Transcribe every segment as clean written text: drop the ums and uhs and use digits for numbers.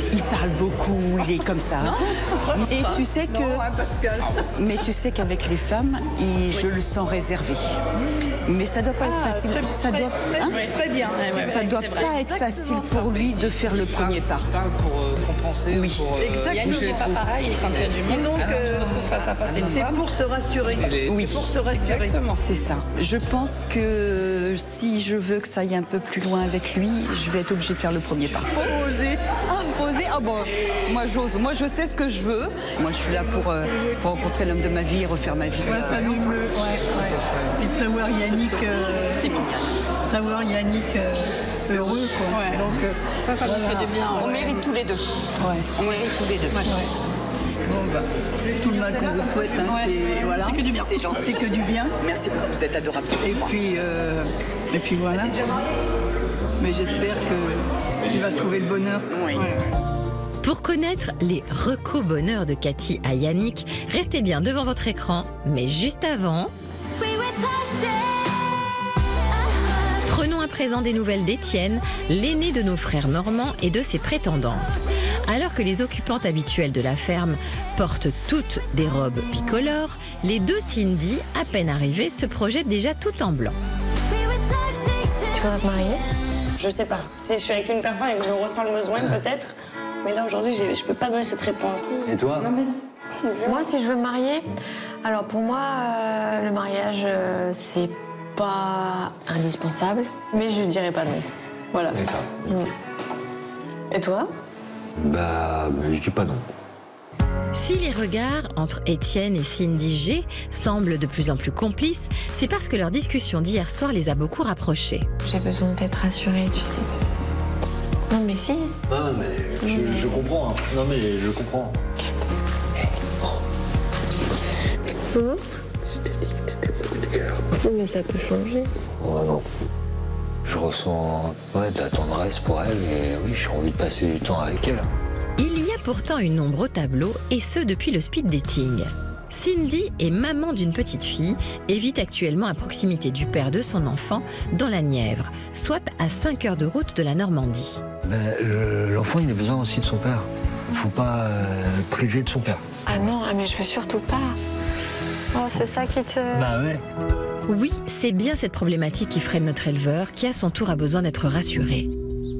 Il parle beaucoup, il est comme ça. Et tu sais que... Mais tu sais qu'avec les femmes, je le sens réservé. Mais ça doit pas être facile. Ça doit, très bien. Ça doit pas être facile pour lui de faire le premier pas. Parle pour compenser. Oui, Yannick n'est pas pareil quand il y a du monde. Donc, je me retrouve face à face à une c'est femme. pour se rassurer. Oui. C'est pour se rassurer. Exactement. C'est ça. Je pense que si je veux que ça aille un peu plus loin avec lui, je vais être obligée de faire le premier pas. Faut oser. Faut oser. Ah bon, moi j'ose. Moi je sais ce que je veux. Moi je suis là pour rencontrer l'homme de ma vie et refaire ma vie. Ça nous meut. Et de savoir Yannick, heureux, quoi. Ouais. Donc, Ça nous fait du bien. On mérite tous les deux. On mérite tous les deux. bon, tout le mal qu'on vous souhaite, hein, voilà. C'est que du bien. C'est gentil. C'est que du bien. Merci beaucoup, vous êtes adorable. Et puis voilà. Mais j'espère que tu vas trouver le bonheur. Oui. Pour connaître les recos-bonheurs de Cathy à Yannick, restez bien devant votre écran, mais juste avant... Prenons à présent des nouvelles d'Étienne, l'aîné de nos frères normands et de ses prétendantes. Alors que les occupantes habituelles de la ferme portent toutes des robes bicolores, les deux Cindy, à peine arrivées, se projettent déjà tout en blanc. Tu voudrais te marier? Je sais pas. Si je suis avec une personne et que je ressens le besoin, peut-être. Mais là, aujourd'hui, je peux pas donner cette réponse. Et toi? Moi, si je veux me marier, alors pour moi, le mariage, c'est pas indispensable, mais je dirais pas non. Voilà. D'accord. Et toi? Je dis pas non. Si les regards entre Étienne et Cindy G semblent de plus en plus complices, c'est parce que leur discussion d'hier soir les a beaucoup rapprochés. J'ai besoin d'être rassurée, tu sais. Non, mais si. Non, mais je comprends. Hein. Non, mais je comprends. Je t'ai dit que t'étais brûlé de cœur. Mais ça peut changer. Ouais, non. Je ressens de la tendresse pour elle et oui, j'ai envie de passer du temps avec elle. Il y a pourtant une ombre au tableau, et ce depuis le speed dating. Cindy est maman d'une petite fille et vit actuellement à proximité du père de son enfant dans la Nièvre, soit à 5 heures de route de la Normandie. L'enfant, il a besoin aussi de son père. Il ne faut pas priver de son père. Ah non, mais je veux surtout pas. Oh, c'est ça qui te... Bah ouais. Oui, c'est bien cette problématique qui freine notre éleveur, qui à son tour a besoin d'être rassuré.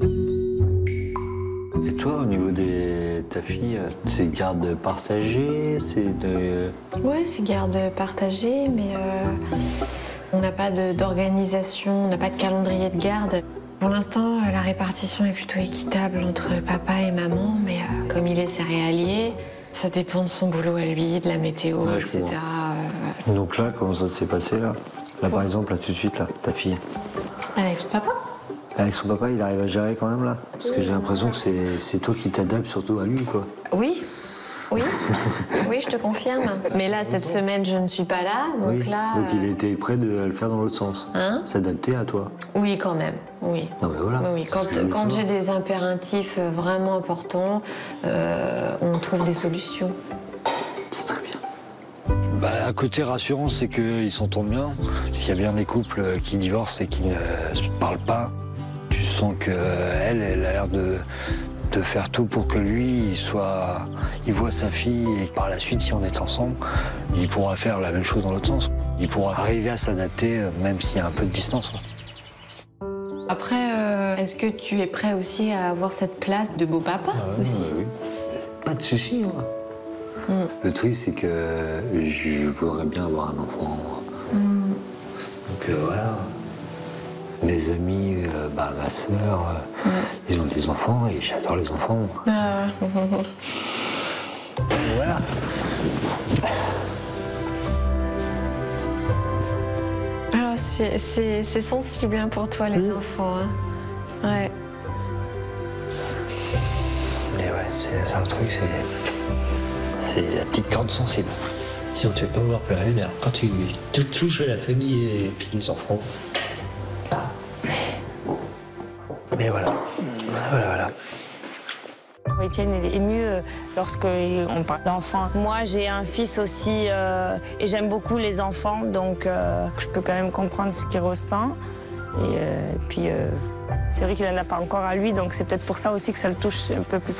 Et toi, au niveau de ta fille, c'est garde partagée, Ouais, c'est garde partagée, mais on n'a pas d'organisation, on n'a pas de calendrier de garde. Pour l'instant, la répartition est plutôt équitable entre papa et maman, mais comme il est céréalier, ça dépend de son boulot à lui, de la météo, Ouais, etc. Donc là, comment ça s'est passé là? Là, par exemple, là, tout de suite, là, ta fille. Avec son papa? Avec son papa, il arrive à gérer quand même là? Parce que j'ai l'impression que c'est toi qui t'adaptes surtout à lui, quoi. Oui. Oui, oui, je te confirme. Mais là, cette semaine, je ne suis pas là, donc oui. là... Donc il était prêt de le faire dans l'autre sens. Hein? S'adapter à toi. Oui, quand même, oui. Non mais voilà. Oui, quand j'ai des impératifs vraiment importants, on trouve des solutions. C'est très bien. À côté rassurant, c'est qu'ils s'entendent bien. Parce qu'il y a bien des couples qui divorcent et qui ne se parlent pas. Tu sens qu'elle a l'air de faire tout pour que lui, il voit sa fille et par la suite, si on est ensemble, il pourra faire la même chose dans l'autre sens. Il pourra arriver à s'adapter, même s'il y a un peu de distance. Après, est-ce que tu es prêt aussi à avoir cette place de beau papa aussi? Oui. Pas de souci, moi. Le truc, c'est que je voudrais bien avoir un enfant. Donc voilà. Mes amis, ma sœur, ils ont des enfants et j'adore les enfants. Voilà. Ah, c'est sensible hein, pour toi, les enfants. Hein. Ouais. Et ouais, c'est un truc, c'est la petite corde sensible. Si on ne te fait pas voir pleurer, bien, quand tu touches la famille et puis les enfants. Mais voilà. Voilà. Étienne est mieux lorsqu'on parle d'enfants. Moi, j'ai un fils aussi et j'aime beaucoup les enfants, donc je peux quand même comprendre ce qu'il ressent. Et puis, c'est vrai qu'il n'en a pas encore à lui, donc c'est peut-être pour ça aussi que ça le touche un peu plus.